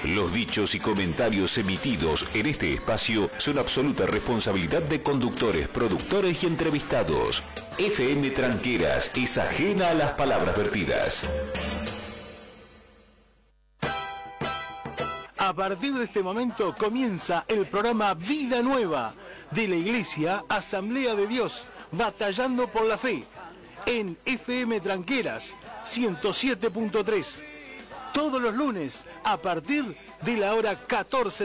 Los dichos y comentarios emitidos en este espacio son absoluta responsabilidad de conductores, productores y entrevistados. FM Tranqueras es ajena a las palabras vertidas. A partir de este momento comienza el programa Vida Nueva de la Iglesia Asamblea de Dios, Batallando por la Fe, en FM Tranqueras 107.3, todos los lunes a partir de la hora 14.